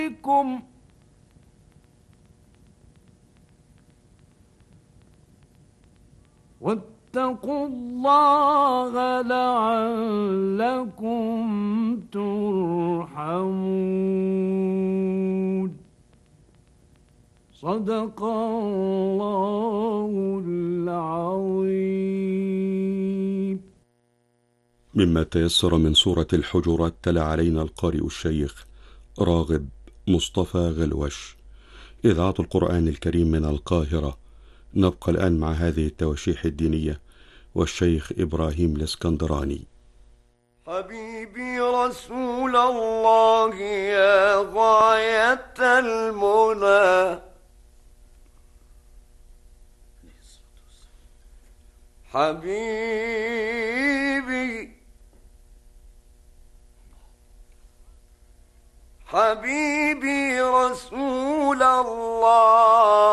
عليكم واتقوا الله لعلكم ترحمون. صدق الله العظيم. مما تيسر من سورة الحجرات تلا علينا القارئ الشيخ راغب مصطفى غلوش، إذاعة القرآن الكريم من القاهرة. نبقى الآن مع هذه التواشيح الدينية والشيخ إبراهيم الإسكندراني. حبيبي رسول الله يا غاية المنى، حبيبي رسول الله